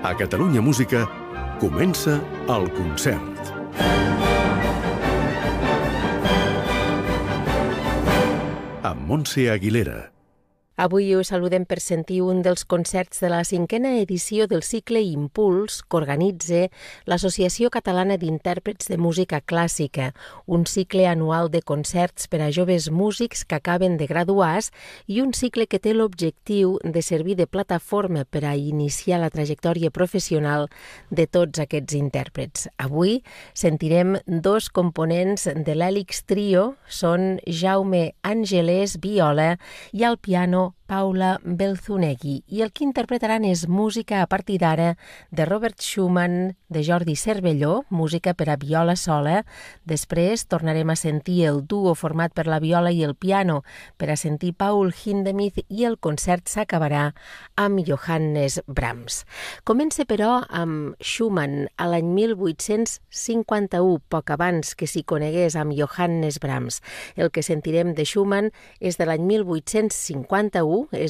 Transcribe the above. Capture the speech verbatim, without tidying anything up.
A Catalunya Música comença el concert. Amb Montse Aguilera. Avui us saludem per sentir un dels concerts de la cinquena edició del cicle Impuls que organitza l'Associació Catalana d'Intèrprets de Música Clàssica, un cicle anual de concerts per a joves músics que acaben de graduar-se i un cicle que té l'objectiu de servir de plataforma per a iniciar la trajectòria professional de tots aquests intèrprets. Avui sentirem dos components de l'Hèlix Trio, són Jaume Angelès, viola, i al piano Paula Belzunegui, i el que interpretaran és música a partir d'ara de Robert Schumann, de Jordi Cervelló, música per a viola sola. Després tornarem a sentir el duo format per la viola i el piano per a sentir Paul Hindemith, i el concert s'acabarà amb Johannes Brahms. Comença, però, amb Schumann a l'any mil vuit-cents cinquanta-u, poc abans que s'hi conegués amb Johannes Brahms. El que sentirem de Schumann és de l'any mil vuit-cents cinquanta-u, és